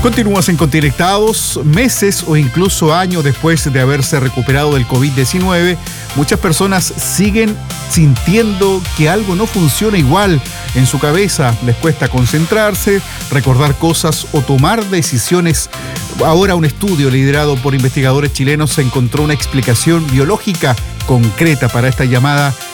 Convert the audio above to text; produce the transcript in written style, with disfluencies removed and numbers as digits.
Continúas en Conectados. Meses o incluso años después de haberse recuperado del COVID-19, muchas personas siguen sintiendo que algo no funciona igual en su cabeza. Les cuesta concentrarse, recordar cosas o tomar decisiones. Ahora un estudio liderado por investigadores chilenos encontró una explicación biológica concreta para esta llamada